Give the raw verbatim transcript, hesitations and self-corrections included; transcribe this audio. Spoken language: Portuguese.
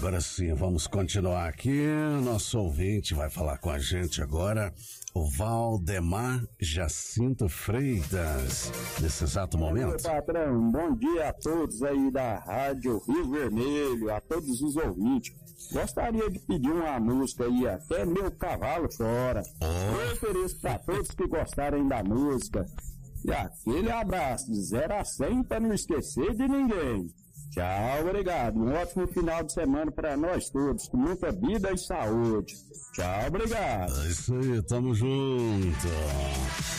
Agora sim, vamos continuar aqui. Nosso ouvinte vai falar com a gente agora, o Valdemar Jacinto Freitas, nesse exato momento. Oi, patrão, bom dia a todos aí da Rádio Rio Vermelho, a todos os ouvintes. Gostaria de pedir uma música aí, Até Meu Cavalo Chora. Oh. Eu ofereço para todos que gostarem da música. E aquele abraço de zero a cem para não esquecer de ninguém. Tchau, obrigado. Um ótimo final de semana para nós todos, com muita vida e saúde. Tchau, obrigado. É isso aí, tamo junto.